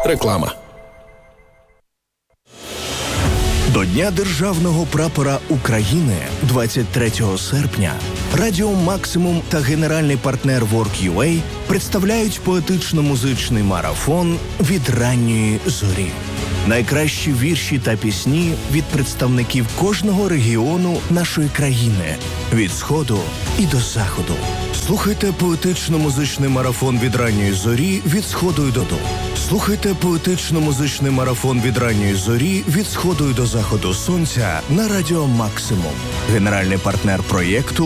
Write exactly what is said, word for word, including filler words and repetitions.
Реклама. До Дня Державного прапора України двадцять третього серпня Радіо Максимум та генеральний партнер Work.ua представляють поетично-музичний марафон «Від ранньої зорі». Найкращі вірші та пісні від представників кожного регіону нашої країни – від Сходу і до Заходу. Слухайте поетично-музичний марафон «Від ранньої зорі» від Сходу і до Заходу. Слухайте поетично-музичний марафон «Від ранньої зорі» від Сходу і до Заходу сонця на Радіо Максимум. Генеральний партнер проєкту